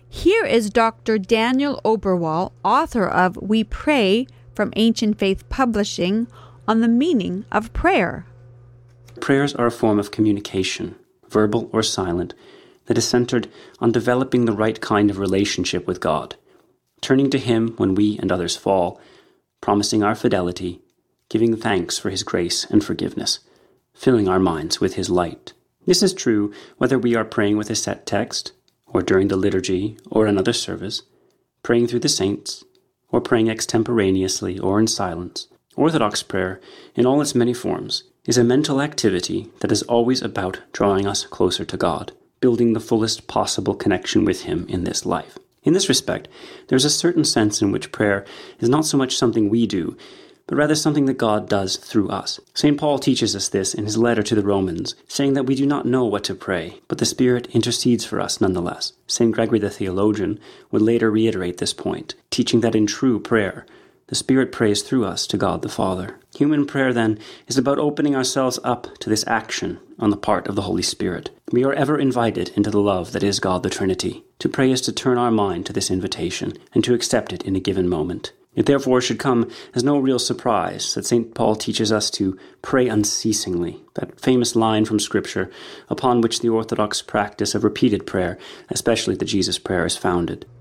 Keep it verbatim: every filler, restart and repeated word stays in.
Here is Doctor Daniel Oberwall, author of We Pray from Ancient Faith Publishing, on the meaning of prayer. Prayers are a form of communication, verbal or silent, that is centered on developing the right kind of relationship with God, turning to Him when we and others fall, promising our fidelity, giving thanks for His grace and forgiveness, filling our minds with His light. This is true whether we are praying with a set text, or during the liturgy or another service, praying through the saints, or praying extemporaneously or in silence. Orthodox prayer, in all its many forms, is a mental activity that is always about drawing us closer to God, building the fullest possible connection with Him in this life. In this respect, there is a certain sense in which prayer is not so much something we do, but rather something that God does through us. Saint Paul teaches us this in his letter to the Romans, saying that we do not know what to pray, but the Spirit intercedes for us nonetheless. Saint Gregory the theologian would later reiterate this point, teaching that in true prayer, the Spirit prays through us to God the Father. Human prayer, then, is about opening ourselves up to this action on the part of the Holy Spirit. We are ever invited into the love that is God the Trinity. To pray is to turn our mind to this invitation and to accept it in a given moment. It therefore should come as no real surprise that Saint Paul teaches us to pray unceasingly, that famous line from Scripture upon which the Orthodox practice of repeated prayer, especially the Jesus prayer, is founded.